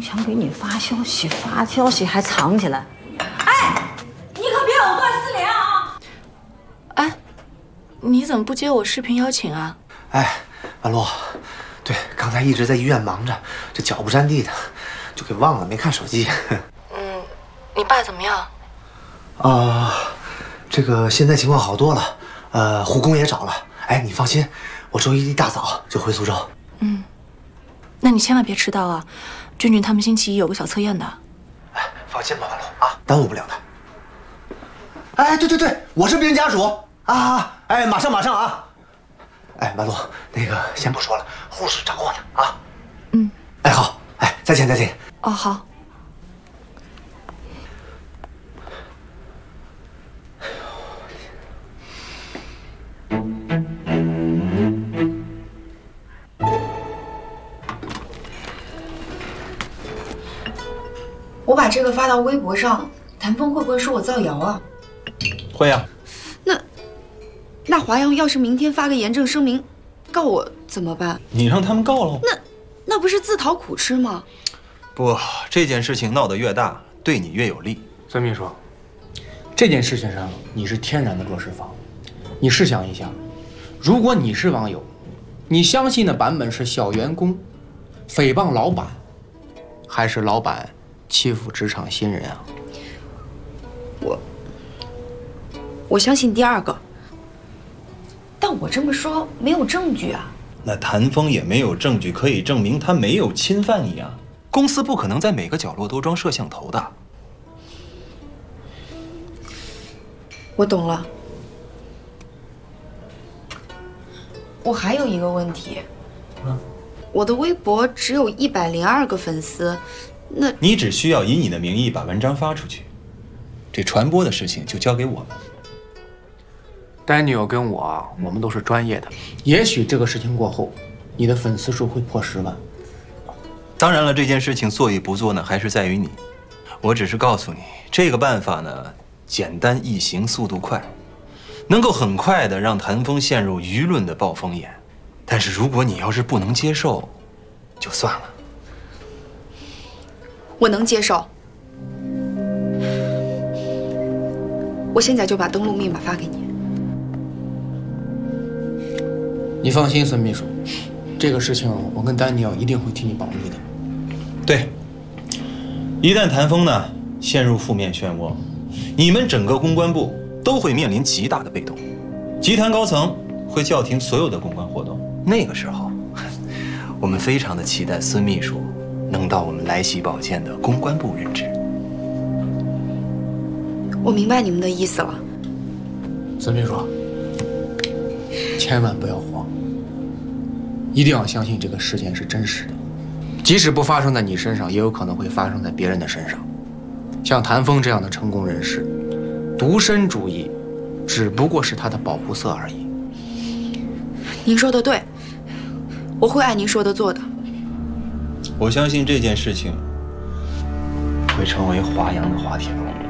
想给你发消息还藏起来。哎，你可别藕断丝连啊！ 哎，你怎么不接我视频邀请啊？ 哎，婉露，对，刚才一直在医院忙着，这脚不沾地的，就给忘了，没看手机。 你爸怎么样？ 这个现在情况好多了，护工也找了。哎，你放心，我周一一大早就回苏州。 那你千万别迟到啊！俊俊他们星期一有个小测验的。 哎，放心吧，婉露啊，耽误不了的。哎，对，我是病人家属啊！哎，马上啊！哎，婉露，那个先不说了，护士找我呢啊。哎，好，哎，再见。 哦，好。 我把这个发到微博上，谭峰会不会说我造谣啊？ 会啊。 那华阳要是明天发个严正声明，告我怎么办？ 你让他们告喽？ 那不是自讨苦吃吗？ 不，这件事情闹得越大，对你越有利。 孙秘书，这件事情上你是天然的弱势方。你试想一下，如果你是网友，你相信的版本是小员工诽谤老板，还是老板欺负职场新人啊？ 我相信第二个，但我这么说没有证据啊。 那谭峰也没有证据可以证明他没有侵犯你啊。公司不可能在每个角落都装摄像头的。 我懂了。我还有一个问题，我的微博只有102个粉丝，那你只需要以你的名义把文章发出去，这传播的事情就交给我们。 Daniel 跟我们都是专业的，也许这个事情过后，你的粉丝数会破10万。 当然了，这件事情做与不做呢，还是在于你。我只是告诉你，这个办法呢，简单易行，速度快，能够很快的让谭峰陷入舆论的暴风眼。但是如果你要是不能接受，就算了。 我能接受。我现在就把登录密码发给你。 你放心，孙秘书，这个事情我跟丹尼尔一定会替你保密的。 对，一旦谭峰呢陷入负面漩涡，你们整个公关部都会面临极大的被动，集团高层会叫停所有的公关活动。那个时候，我们非常的期待孙秘书能到我们来喜保健的公关部任职。 我明白你们的意思了。 孙秘书，千万不要慌，一定要相信这个事件是真实的，即使不发生在你身上，也有可能会发生在别人的身上。像谭峰这样的成功人士，独身主义只不过是他的保护色而已。 您说的对，我会按您说的做的。 我相信这件事情会成为华阳的滑铁卢。